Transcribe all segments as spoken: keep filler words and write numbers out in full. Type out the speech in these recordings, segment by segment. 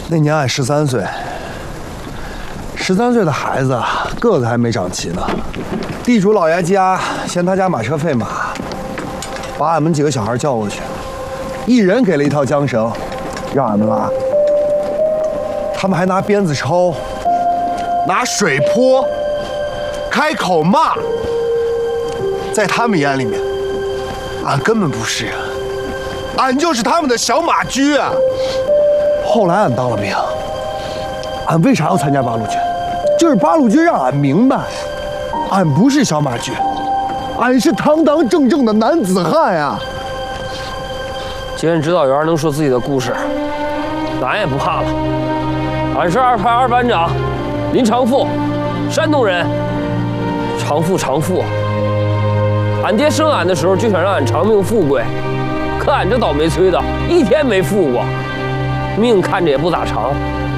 那年俺十三岁，十三岁的孩子个子还没长齐呢。地主老爷家嫌他家马车费马，把俺们几个小孩叫过去，一人给了一套缰绳，让俺们拉。他们还拿鞭子抽，拿水泼，开口骂。在他们眼里面，俺根本不是人，俺就是他们的小马驹啊！后来俺当了兵，俺为啥要参加八路军？就是八路军让俺明白，俺不是小马驹，俺是堂堂正正的男子汉呀！ 既然指导员能说自己的故事，俺也不怕了。俺是二排二班长林长富，山东人。长富长富，俺爹生俺的时候就想让俺长命富贵，可俺这倒霉催的，一天没富过，命看着也不咋长。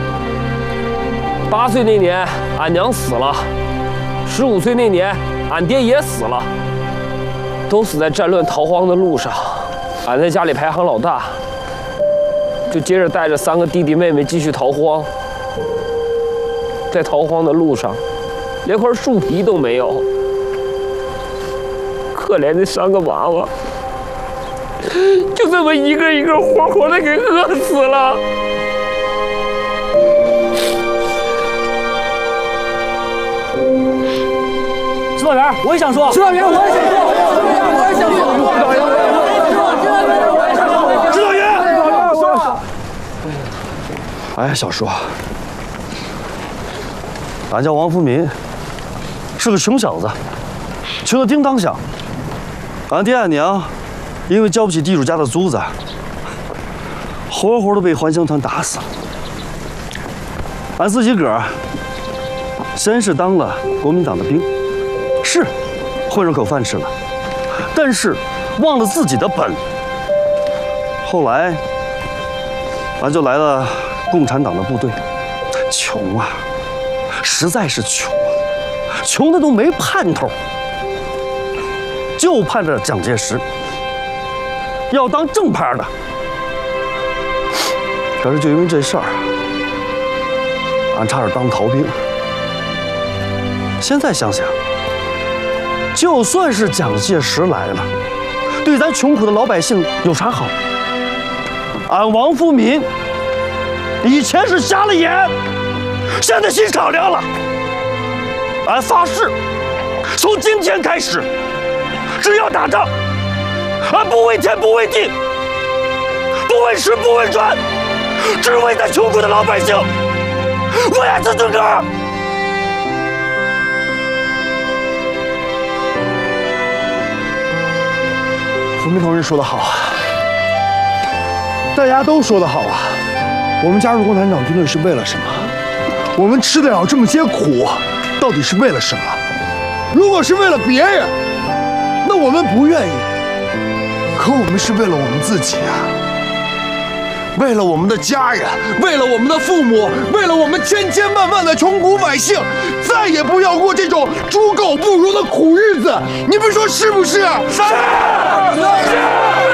八岁那年，俺娘死了；十五岁那年，俺爹也死了，都死在战乱逃荒的路上。俺在家里排行老大，就接着带着三个弟弟妹妹继续逃荒。在逃荒的路上，连块树皮都没有，可怜那三个娃娃，就这么一个一个活活的给饿死了。 指导员，我也想说。指导员，我也想说。我也想说。指导员，指导员，指导员，说。 哎，小叔，俺叫王福民，是个穷小子，穷得叮当响。俺爹俺娘因为交不起地主家的租子，活活的被还乡团打死了。俺自己个儿先是当了国民党的兵，是混上口饭吃了，但是忘了自己的本。后来俺就来了共产党的部队，穷啊，实在是穷啊，穷的都没盼头，就盼着蒋介石要当正派的。可是就因为这事儿，俺差点当逃兵。现在想想，就算是蒋介石来了，对咱穷苦的老百姓有啥好？俺王福民以前是瞎了眼，现在心敞亮了。俺发誓，从今天开始，只要打仗，俺不为天不为地，不问时不问船，只为咱穷苦的老百姓，为俺自尊个儿。 福民同志说得好啊，大家都说得好啊。我们加入共产党军队是为了什么？我们吃得了这么些苦，到底是为了什么？如果是为了别人，那我们不愿意。可我们是为了我们自己啊，为了我们的家人，为了我们的父母，为了我们千千万万的穷苦百姓，再也不要过这种猪狗不如的苦日子。你们说是不是？是。是。